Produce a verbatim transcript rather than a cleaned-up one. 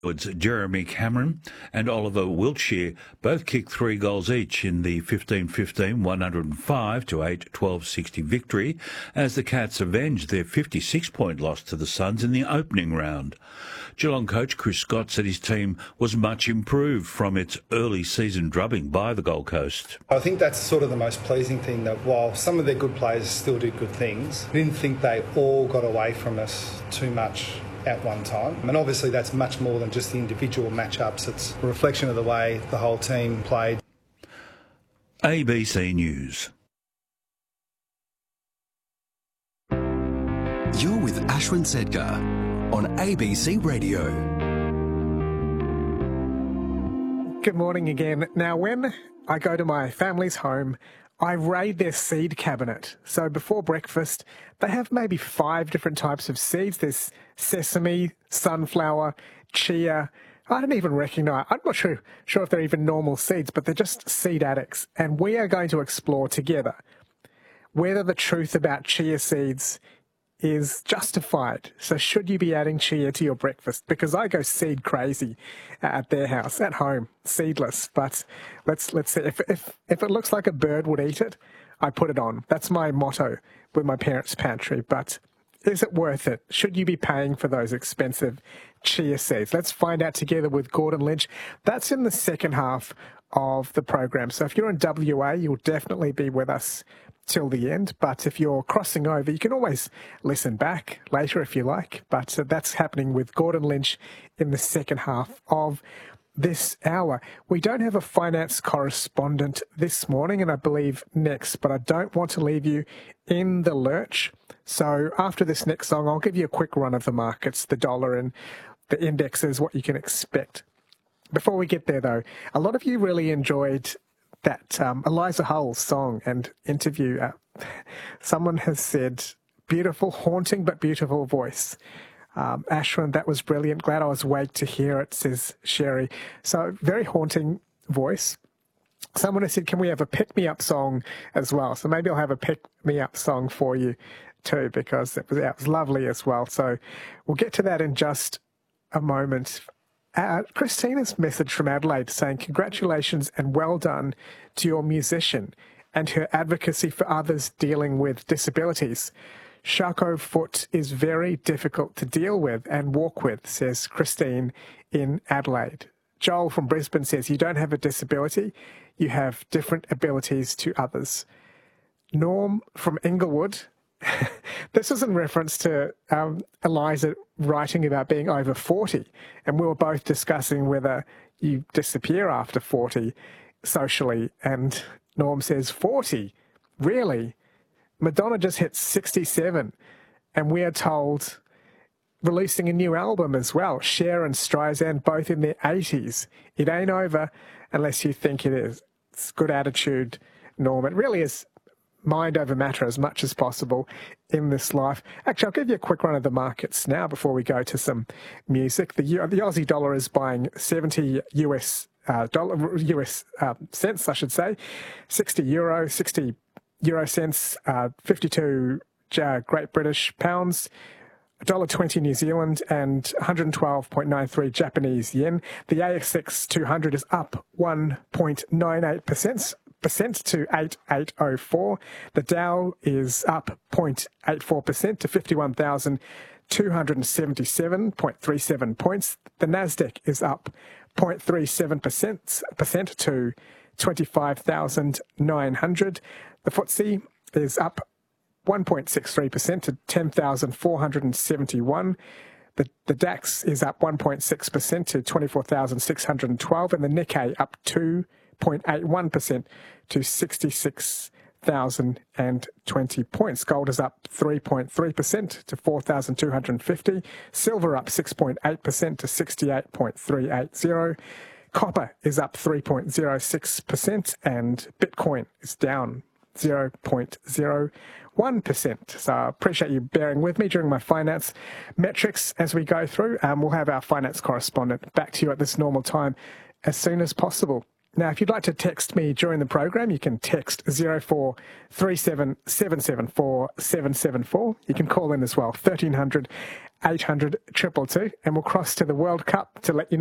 Jeremy Cameron and Oliver Wiltshire both kicked three goals each in the fifteen fifteen one oh five to eight twelve sixty victory as the Cats avenged their fifty-six point loss to the Suns in the opening round. Geelong coach Chris Scott said his team was much improved from its early season drubbing by the Gold Coast. I think that's sort of the most pleasing thing, that while some of their good players still did good things, I didn't think they all got away from us too much at one time. And obviously that's much more than just the individual matchups. It's a reflection of the way the whole team played. A B C News. You're with Ashwin Sedgar on A B C Radio. Good morning again. Now, when I go to my family's home, I raid their seed cabinet. So before breakfast, they have maybe five different types of seeds. There's sesame, sunflower, chia. I don't even recognise, I'm not sure, sure if they're even normal seeds, but they're just seed addicts. And we are going to explore together whether the truth about chia seeds is justified. So should you be adding chia to your breakfast? Because I go seed crazy at their house, at home, seedless. But let's let's see. If, if, if it looks like a bird would eat it, I put it on. That's my motto with my parents' pantry. But is it worth it? Should you be paying for those expensive chia seeds? Let's find out together with Gordon Lynch. That's in the second half of the program. So if you're in W A, you'll definitely be with us till the end. But if you're crossing over, you can always listen back later if you like. But uh, that's happening with Gordon Lynch in the second half of this hour. We don't have a finance correspondent this morning, and I believe next, but I don't want to leave you in the lurch. So after this next song, I'll give you a quick run of the markets, the dollar and the indexes, what you can expect. Before we get there, though, a lot of you really enjoyed that um, Eliza Hull's song and interview. Uh, someone has said, beautiful, haunting but beautiful voice. Um, Ashwin, that was brilliant. Glad I was awake to hear it, says Sherry. So very haunting voice. Someone has said, can we have a pick-me-up song as well? So maybe I'll have a pick-me-up song for you too, because it was, it was lovely as well. So we'll get to that in just a moment. Uh, Christina's message from Adelaide saying, congratulations and well done to your musician and her advocacy for others dealing with disabilities. Charcot foot is very difficult to deal with and walk with, says Christine in Adelaide. Joel from Brisbane says, you don't have a disability, you have different abilities to others. Norm from Inglewood. This is in reference to um, Eliza writing about being over forty, and we were both discussing whether you disappear after forty socially, and Norm says, forty? Really? Madonna just hit sixty-seven, and we are told releasing a new album as well. Cher and Streisand both in their eighties. It ain't over unless you think it is. It's good attitude, Norm. It really is mind over matter as much as possible in this life. Actually, I'll give you a quick run of the markets now before we go to some music. The, the Aussie dollar is buying seventy U S uh, dollar U S uh, cents, I should say, sixty euro, sixty euro cents, uh, fifty-two uh, Great British pounds, one dollar twenty New Zealand, and one hundred twelve point nine three Japanese yen. The A S X two hundred is up one point nine eight percent. Percent to eight thousand eight hundred four. The Dow is up zero point eight four percent to fifty-one thousand two hundred seventy-seven point three seven points. The Nasdaq is up zero point three seven percent percent to twenty-five thousand nine hundred. The F T S E is up one point six three percent to ten thousand four hundred seventy-one. The, the DAX is up one point six percent to twenty-four thousand six hundred twelve, and the Nikkei up two point eight one percent to sixty-six thousand twenty points. Gold is up three point three percent to four thousand two hundred fifty. Silver up six point eight percent to sixty-eight point three eight zero. Copper is up three point zero six percent, and Bitcoin is down zero point zero one percent. So I appreciate you bearing with me during my finance metrics as we go through. Um, we'll have our finance correspondent back to you at this normal time as soon as possible. Now, if you'd like to text me during the program, you can text zero four three seven seven seven four seven seven four. You can call in as well, thirteen hundred eight hundred two two two, and we'll cross to the World Cup to let you know